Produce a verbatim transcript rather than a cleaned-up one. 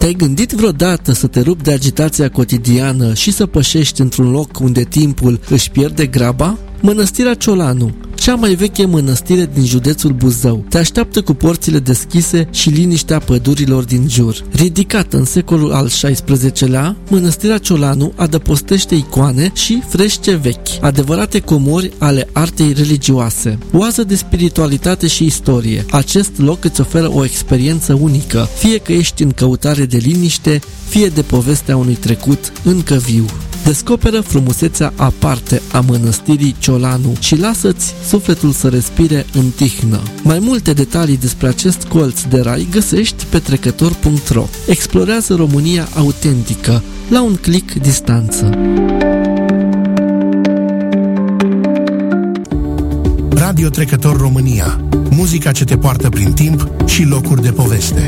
Te-ai gândit vreodată să te rupi de agitația cotidiană și să pășești într-un loc unde timpul își pierde graba? Mănăstirea Ciolanu, cea mai veche mănăstire din județul Buzău, te așteaptă cu porțile deschise și liniștea pădurilor din jur. Ridicată în secolul al șaisprezecelea, mănăstirea Ciolanu adăpostește icoane și frește vechi, adevărate comori ale artei religioase. Oază de spiritualitate și istorie, acest loc îți oferă o experiență unică, fie că ești în căutare de liniște, fie de povestea unui trecut încă viu. Descoperă frumusețea aparte a mănăstirii Ciolanu și lasă-ți sufletul să respire în tihnă. Mai multe detalii despre acest colț de rai găsești pe trecător punct ro. Explorează România autentică, la un click distanță. Radio Trecător România. Muzica ce te poartă prin timp și locuri de poveste.